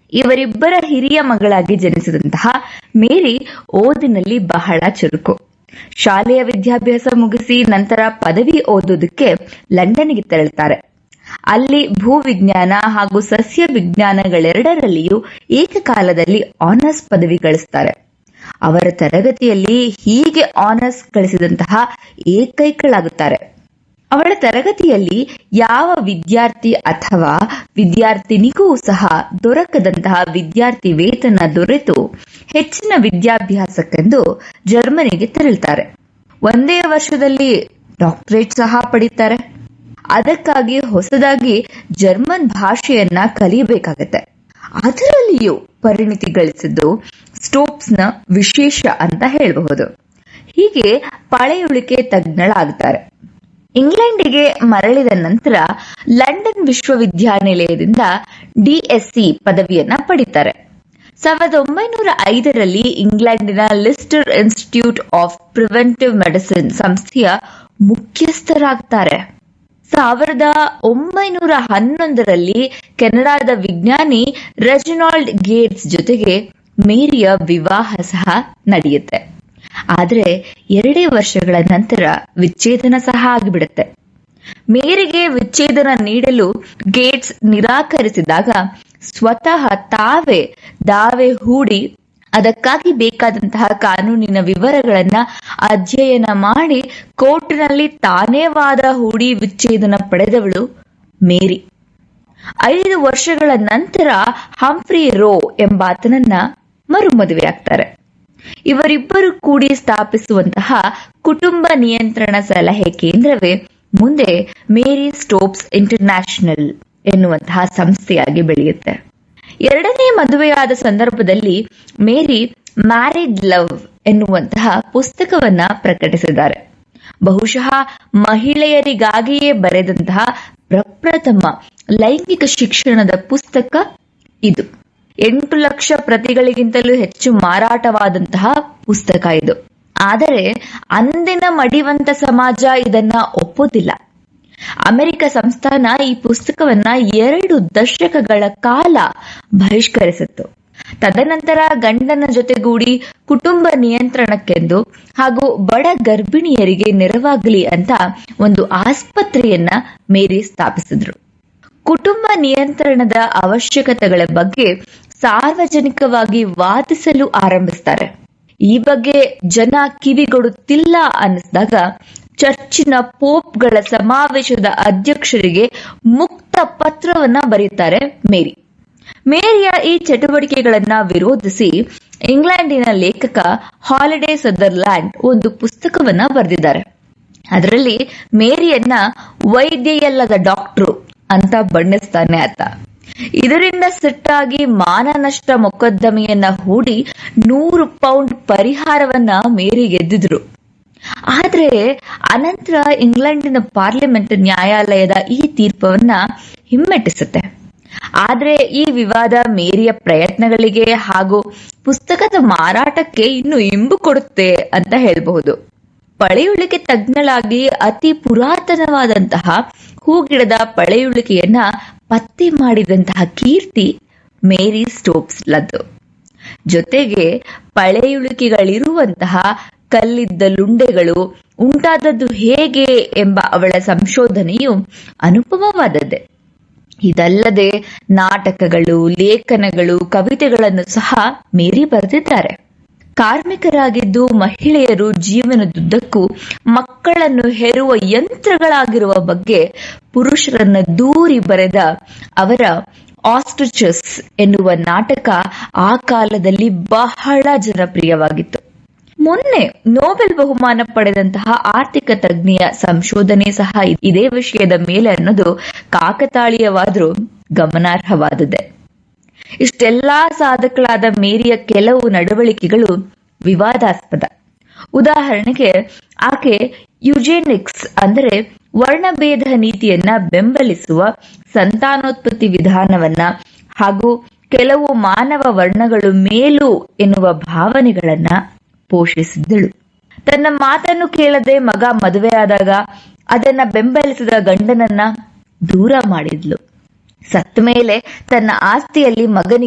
ಇವರಿಬ್ಬರ ಹಿರಿಯ ಮಗಳಾಗಿ ಜನಿಸಿದಂತಹ ಮೇರಿ ಓದಿನಲ್ಲಿ ಬಹಳ ಚುರುಕು. ಶಾಲೆಯ ವಿದ್ಯಾಭ್ಯಾಸ ಮುಗಿಸಿ ನಂತರ ಪದವಿ ಓದೋದಕ್ಕೆ ಲಂಡನ್ಗೆ ತೆರಳುತ್ತಾರೆ. ಅಲ್ಲಿ ಭೂವಿಜ್ಞಾನ ಹಾಗೂ ಸಸ್ಯ ವಿಜ್ಞಾನಗಳೆರಡರಲ್ಲಿಯೂ ಏಕಕಾಲದಲ್ಲಿ ಆನರ್ಸ್ ಪದವಿ ಗಳಿಸುತ್ತಾರೆ. ಅವರ ತರಗತಿಯಲ್ಲಿ ಹೀಗೆ ಆನರ್ಸ್ ಗಳಿಸಿದಂತಹ ಏಕೈಕಳಾಗುತ್ತಾರೆ. ಅವಳ ತರಗತಿಯಲ್ಲಿ ಯಾವ ವಿದ್ಯಾರ್ಥಿ ಅಥವಾ ವಿದ್ಯಾರ್ಥಿನಿಗೂ ಸಹ ದೊರಕದಂತಹ ವಿದ್ಯಾರ್ಥಿ ವೇತನ ದೊರೆತು ಹೆಚ್ಚಿನ ವಿದ್ಯಾಭ್ಯಾಸಕ್ಕೆಂದು ಜರ್ಮನಿಗೆ ತೆರಳುತ್ತಾರೆ. ಒಂದೇ ವರ್ಷದಲ್ಲಿ ಡಾಕ್ಟರೇಟ್ ಸಹ ಪಡೀತಾರೆ. ಅದಕ್ಕಾಗಿ ಹೊಸದಾಗಿ ಜರ್ಮನ್ ಭಾಷೆಯನ್ನ ಕಲಿಯಬೇಕಾಗತ್ತೆ. ಅದರಲ್ಲಿಯೂ ಪರಿಣಿತಿ ಗಳಿಸಿದ್ದು ಸ್ಟೋಪ್ಸ್ನ ವಿಶೇಷ ಅಂತ ಹೇಳಬಹುದು. ಹೀಗೆ ಪಳೆಯುಳಿಕೆ ತಜ್ಞಳಾಗುತ್ತಾರೆ. ಇಂಗ್ಲೆಂಡಿಗೆ ಮರಳಿದ ನಂತರ ಲಂಡನ್ ವಿಶ್ವವಿದ್ಯಾನಿಲಯದಿಂದ ಡಿಎಸ್ಸಿ ಪದವಿಯನ್ನ ಪಡೀತಾರೆ. 1905ರಲ್ಲಿ ಇಂಗ್ಲೆಂಡಿನ ಲಿಸ್ಟರ್ ಇನ್ಸ್ಟಿಟ್ಯೂಟ್ ಆಫ್ ಪ್ರಿವೆಂಟಿವ್ ಮೆಡಿಸಿನ್ ಸಂಸ್ಥೆಯ ಮುಖ್ಯಸ್ಥರಾಗ್ತಾರೆ. 1911ರಲ್ಲಿ ಕೆನಡಾದ ವಿಜ್ಞಾನಿ ರೆಜಿನಾಲ್ಡ್ ಗೇಟ್ಸ್ ಜೊತೆಗೆ ಮೇರಿಯ ವಿವಾಹ ಸಹ ನಡೆಯುತ್ತೆ. ಆದರೆ 2 ವರ್ಷಗಳ ನಂತರ ವಿಚ್ಛೇದನ ಸಹ ಆಗಿಬಿಡುತ್ತೆ. ಮೇರಿಗೆ ವಿಚ್ಛೇದನ ನೀಡಲು ಗೇಟ್ಸ್ ನಿರಾಕರಿಸಿದಾಗ ಸ್ವತಃ ತಾವೇ ದಾವೆ ಹೂಡಿ ಅದಕ್ಕಾಗಿ ಬೇಕಾದಂತಹ ಕಾನೂನಿನ ವಿವರಗಳನ್ನ ಅಧ್ಯಯನ ಮಾಡಿ ಕೋರ್ಟ್ನಲ್ಲಿ ತಾನೇ ವಾದ ಹೂಡಿ ವಿಚ್ಛೇದನ ಪಡೆದವಳು ಮೇರಿ. 5 ವರ್ಷಗಳ ನಂತರ ಹಂಫ್ರಿ ರೋ ಎಂಬಾತನನ್ನ ಮರುಮದುವೆಯಾಗ್ತಾರೆ. ಇವರಿಬ್ಬರು ಕೂಡಿ ಸ್ಥಾಪಿಸುವಂತಹ ಕುಟುಂಬ ನಿಯಂತ್ರಣ ಸಲಹೆ ಕೇಂದ್ರವೇ ಮುಂದೆ ಮೇರಿ ಸ್ಟೋಪ್ಸ್ ಇಂಟರ್ನ್ಯಾಷನಲ್ ಎನ್ನುವಂತಹ ಸಂಸ್ಥೆಯಾಗಿ ಬೆಳೆಯುತ್ತೆ. 2ನೇ ಮದುವೆಯಾದ ಸಂದರ್ಭದಲ್ಲಿ ಮೇರಿ ಮ್ಯಾರಿಡ್ ಲವ್ ಎನ್ನುವಂತಹ ಪುಸ್ತಕವನ್ನ ಪ್ರಕಟಿಸಿದ್ದಾರೆ. ಬಹುಶಃ ಮಹಿಳೆಯರಿಗಾಗಿಯೇ ಬರೆದಂತಹ ಪ್ರಪ್ರಥಮ ಲೈಂಗಿಕ ಶಿಕ್ಷಣದ ಪುಸ್ತಕ ಇದು. 8 ಲಕ್ಷ ಪ್ರತಿಗಳಿಗಿಂತಲೂ ಹೆಚ್ಚು ಮಾರಾಟವಾದಂತಹ ಪುಸ್ತಕ ಇದು. ಆದರೆ ಅಂದಿನ ಮಡಿವಂತ ಸಮಾಜ ಇದನ್ನ ಒಪ್ಪೋದಿಲ್ಲ. ಅಮೆರಿಕ ಸಂಸ್ಥಾನ ಈ ಪುಸ್ತಕವನ್ನ 2 ದಶಕಗಳ ಕಾಲ ಬಹಿಷ್ಕರಿಸಿತ್ತು. ತದನಂತರ ಗಂಡನ ಜೊತೆಗೂಡಿ ಕುಟುಂಬ ನಿಯಂತ್ರಣಕ್ಕೆಂದು ಹಾಗೂ ಬಡ ಗರ್ಭಿಣಿಯರಿಗೆ ನೆರವಾಗಲಿ ಅಂತ ಒಂದು ಆಸ್ಪತ್ರೆಯನ್ನ ಮೇರಿ ಸ್ಥಾಪಿಸಿದ್ರು. ಕುಟುಂಬ ನಿಯಂತ್ರಣದ ಅವಶ್ಯಕತೆಗಳ ಬಗ್ಗೆ ಸಾರ್ವಜನಿಕವಾಗಿ ವಾದಿಸಲು ಆರಂಭಿಸ್ತಾರೆ. ಈ ಬಗ್ಗೆ ಜನ ಕಿವಿಗೊಡುತ್ತಿಲ್ಲ ಅನ್ನಿಸಿದಾಗ ಚರ್ಚಿನ ಪೋಪ್ಗಳ ಸಮಾವೇಶದ ಅಧ್ಯಕ್ಷರಿಗೆ ಮುಕ್ತ ಪತ್ರವನ್ನ ಬರೀತಾರೆ ಮೇರಿ. ಮೇರಿಯ ಈ ಚಟುವಟಿಕೆಗಳನ್ನ ವಿರೋಧಿಸಿ ಇಂಗ್ಲೆಂಡಿನ ಲೇಖಕ ಹಾಲಿಡೇ ಸದರ್ಲ್ಯಾಂಡ್ ಒಂದು ಪುಸ್ತಕವನ್ನ ಬರೆದಿದ್ದಾರೆ. ಅದರಲ್ಲಿ ಮೇರಿಯನ್ನ ವೈದ್ಯೆಯಲ್ಲದ ಡಾಕ್ಟ್ರು ಅಂತ ಬಣ್ಣಿಸ್ತಾನೆ ಆತ. ಇದರಿಂದ ಸಿಟ್ಟಾಗಿ ಮಾನನಷ್ಟ ಮೊಕದ್ದಮೆಯನ್ನ ಹೂಡಿ 100 ಪೌಂಡ್ ಪರಿಹಾರವನ್ನ ಮೇರಿ ಗೆದ್ದಿದ್ರು. ಆದ್ರೆ ಅನಂತರ ಇಂಗ್ಲೆಂಡಿನ ಪಾರ್ಲಿಮೆಂಟ್ ನ್ಯಾಯಾಲಯದ ಈ ತೀರ್ಪನ್ನ ಹಿಮ್ಮೆಟ್ಟಿಸುತ್ತೆ. ಆದ್ರೆ ಈ ವಿವಾದ ಮೇರಿಯ ಪ್ರಯತ್ನಗಳಿಗೆ ಹಾಗೂ ಪುಸ್ತಕದ ಮಾರಾಟಕ್ಕೆ ಇನ್ನು ಇಂಬು ಕೊಡುತ್ತೆ ಅಂತ ಹೇಳಬಹುದು. ಪಳೆಯುಳಿಕೆ ತಜ್ಞಳಾಗಿ ಅತಿ ಪುರಾತನವಾದಂತಹ ಹೂಗಿಡದ ಪಳೆಯುಳಿಕೆಯನ್ನ ಪತ್ತೆ ಮಾಡಿದಂತಹ ಕೀರ್ತಿ ಮೇರಿ ಸ್ಟೋಪ್ಸ್ಲದ್ದು. ಜೊತೆಗೆ ಪಳೆಯುಳಿಕೆಗಳಿರುವಂತಹ ಕಲ್ಲಿದ್ದ ಲುಂಡೆಗಳು ಉಂಟಾದದ್ದು ಹೇಗೆ ಎಂಬ ಅವಳ ಸಂಶೋಧನೆಯು ಅನುಪಮವಾದದ್ದೇ. ಇದಲ್ಲದೆ ನಾಟಕಗಳು, ಲೇಖನಗಳು, ಕವಿತೆಗಳನ್ನು ಸಹ ಮೇರಿ ಬರೆದಿದ್ದಾರೆ. ಕಾರ್ಮಿಕರಾಗಿದ್ದು ಮಹಿಳೆಯರು ಜೀವನದುದ್ದಕ್ಕೂ ಮಕ್ಕಳನ್ನು ಹೆರುವ ಯಂತ್ರಗಳಾಗಿರುವ ಬಗ್ಗೆ ಪುರುಷರನ್ನು ದೂರಿ ಬರೆದ ಅವರ ಆಸ್ಟ್ರಿಚಸ್ ಎನ್ನುವ ನಾಟಕ ಆ ಕಾಲದಲ್ಲಿ ಬಹಳ ಜನಪ್ರಿಯವಾಗಿತ್ತು. ಮೊನ್ನೆ ನೊಬೆಲ್ ಬಹುಮಾನ ಪಡೆದಂತಹ ಆರ್ಥಿಕ ತಜ್ಞೆಯ ಸಂಶೋಧನೆ ಸಹ ಇದೇ ವಿಷಯದ ಮೇಲೆ ಅನ್ನೋದು ಕಾಕತಾಳೀಯವಾದರೂ ಗಮನಾರ್ಹವಾದದ್ದೇ. ಇಷ್ಟೆಲ್ಲಾ ಸಾಧಕಳಾದ ಮೇರಿಯ ಕೆಲವು ನಡವಳಿಕೆಗಳು ವಿವಾದಾಸ್ಪದ. ಉದಾಹರಣೆಗೆ ಆಕೆ ಯುಜೆನಿಕ್ಸ್ ಅಂದರೆ ವರ್ಣಭೇದ ನೀತಿಯನ್ನ ಬೆಂಬಲಿಸುವ ಸಂತಾನೋತ್ಪತ್ತಿ ವಿಧಾನವನ್ನ ಹಾಗೂ ಕೆಲವು ಮಾನವ ವರ್ಣಗಳು ಮೇಲು ಎನ್ನುವ ಭಾವನೆಗಳನ್ನ ಪೋಷಿಸಿದ್ದಳು. ತನ್ನ ಮಾತನ್ನು ಕೇಳದೆ ಮಗ ಮದುವೆಯಾದಾಗ ಅದನ್ನ ಬೆಂಬಲಿಸಿದ ಗಂಡನನ್ನ ದೂರ ಮಾಡಿದ್ಲು. ಸತ್ತ ಮೇಲೆ ತನ್ನ ಆಸ್ತಿಯಲ್ಲಿ ಮಗನಿಗೆ